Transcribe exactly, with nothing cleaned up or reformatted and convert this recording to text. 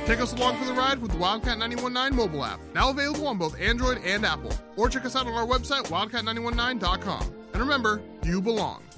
Take us along for the ride with the Wildcat nine one nine mobile app, now available on both Android and Apple. Or check us out on our website, wildcat nine one nine dot com. And remember, you belong.